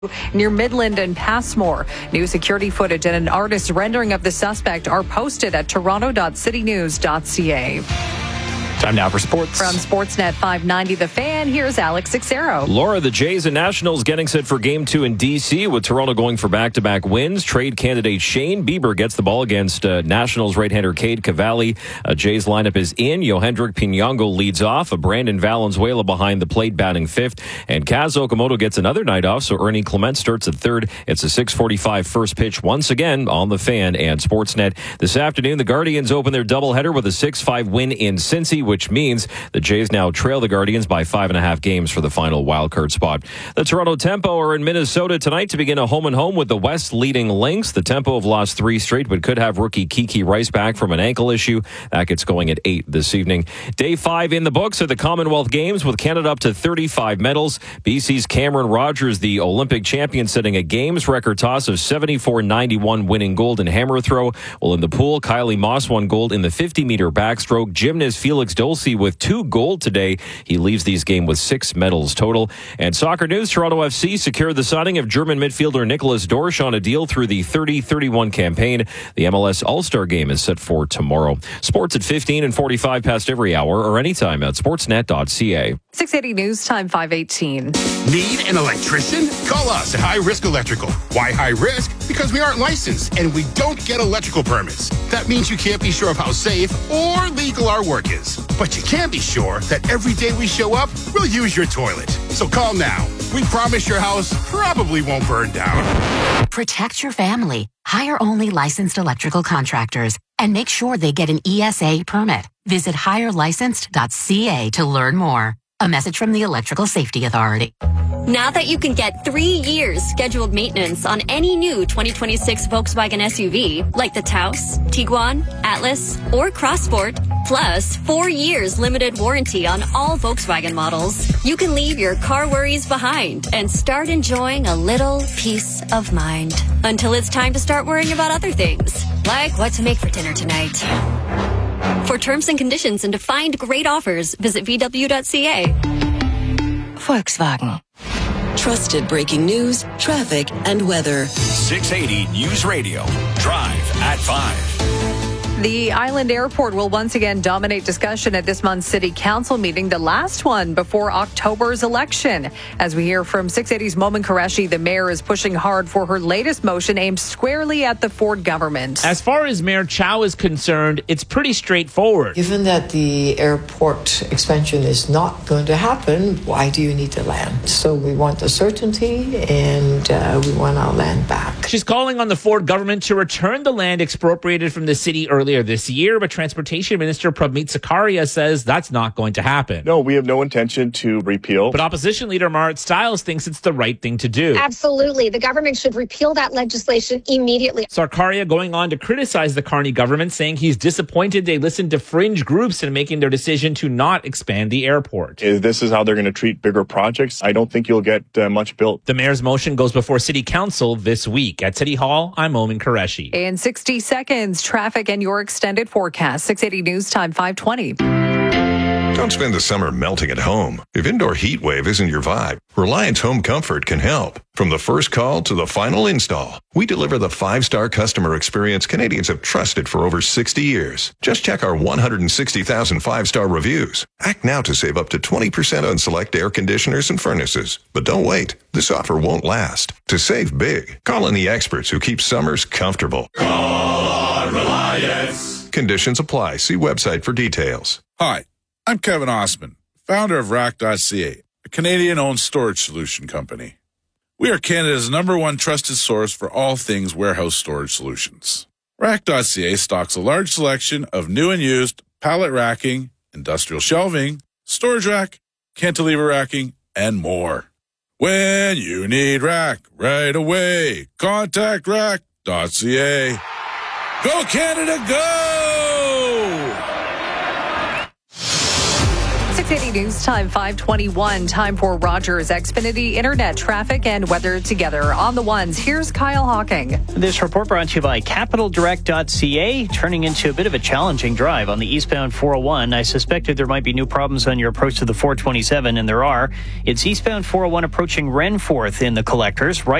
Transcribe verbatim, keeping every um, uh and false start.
near Midland and Passmore. New security footage and an artist's rendering of the suspect are posted at toronto dot city news dot c a. Time now for sports. From Sportsnet five ninety The Fan, here's Alex Sixero. Laura, the Jays and Nationals getting set for Game two in D C with Toronto going for back-to-back wins. Trade candidate Shane Bieber gets the ball against uh, Nationals right-hander Cade Cavalli. Uh, Jays lineup is in. Yohendrick Pinango leads off. Uh, Brandon Valenzuela behind the plate batting fifth. And Kaz Okamoto gets another night off, so Ernie Clement starts at third. It's a six forty-five first pitch once again on The Fan and Sportsnet. This afternoon, the Guardians open their doubleheader with a six five win in Cincy, which means the Jays now trail the Guardians by five and a half games for the final wildcard spot. The Toronto Tempo are in Minnesota tonight to begin a home-and-home with the West leading Lynx. The Tempo have lost three straight, but could have rookie Kiki Rice back from an ankle issue. That gets going at eight this evening. Day five in the books are the Commonwealth Games, with Canada up to thirty-five medals. B C's Cameron Rogers, the Olympic champion, setting a games record toss of seventy-four ninety-one, winning gold in hammer throw. Well, in the pool, Kylie Moss won gold in the fifty-meter backstroke. Gymnast Felix Dulce with two gold today. He leaves these games with six medals total. And soccer news, Toronto F C secured the signing of German midfielder Nicholas Dorsch on a deal through the thirty thirty-one campaign. The M L S All-Star Game is set for tomorrow. Sports at fifteen and forty-five past every hour or anytime at sportsnet dot c a. six eighty News Time, five eighteen. Need an electrician? Call us at High Risk Electrical. Why high risk? Because we aren't licensed and we don't get electrical permits. That means you can't be sure of how safe or legal our work is. But you can be sure that every day we show up, we'll use your toilet. So call now. We promise your house probably won't burn down. Protect your family. Hire only licensed electrical contractors and make sure they get an E S A permit. Visit hire licensed dot c a to learn more. A message from the Electrical Safety Authority. Now that you can get three years scheduled maintenance on any new twenty twenty-six Volkswagen S U V, like the Taos, Tiguan, Atlas, or Crossport, plus four years limited warranty on all Volkswagen models, you can leave your car worries behind and start enjoying a little peace of mind. Until it's time to start worrying about other things, like what to make for dinner tonight. For terms and conditions and to find great offers, visit v w dot c a. Volkswagen. Trusted breaking news, traffic, and weather. six eighty News Radio. Drive at five. The Island Airport will once again dominate discussion at this month's City Council meeting, the last one before October's election. As we hear from six eighty's Momin Qureshi, the mayor is pushing hard for her latest motion aimed squarely at the Ford government. As far as Mayor Chow is concerned, it's pretty straightforward. Given that the airport expansion is not going to happen, why do you need the land? So we want the certainty and uh, we want our land back. She's calling on the Ford government to return the land expropriated from the city earlier this year, but Transportation Minister Prabmeet Sarkaria says that's not going to happen. No, we have no intention to repeal. But Opposition Leader Marit Stiles thinks it's the right thing to do. Absolutely. The government should repeal that legislation immediately. Sarkaria going on to criticize the Carney government, saying he's disappointed they listened to fringe groups in making their decision to not expand the airport. If this is how they're going to treat bigger projects, I don't think you'll get uh, much built. The mayor's motion goes before City Council this week. At City Hall, I'm Momin Qureshi. In sixty seconds, traffic and your extended forecast. six eighty News Time, five twenty. Don't spend the summer melting at home. If indoor heat wave isn't your vibe, Reliance Home Comfort can help. From the first call to the final install, we deliver the five-star customer experience Canadians have trusted for over sixty years. Just check our one hundred sixty thousand five-star reviews. Act now to save up to twenty percent on select air conditioners and furnaces. But don't wait. This offer won't last. To save big, call in the experts who keep summers comfortable. Call on Reliance. Conditions apply. See website for details. Hi, I'm Kevin Osman, founder of rack dot c a, a Canadian-owned storage solution company. We are Canada's number one trusted source for all things warehouse storage solutions. rack dot c a stocks a large selection of new and used pallet racking, industrial shelving, storage rack, cantilever racking, and more. When you need rack right away, contact rack dot c a. Go Canada, go! six eighty News Time, five twenty-one. Time for Rogers Xfinity Internet traffic and weather together. On the ones, here's Kyle Hawking. This report brought to you by capital direct dot c a, turning into a bit of a challenging drive on the eastbound four oh one. I suspected there might be new problems on your approach to the four twenty-seven, and there are. It's eastbound four oh one approaching Renforth in the collectors. Right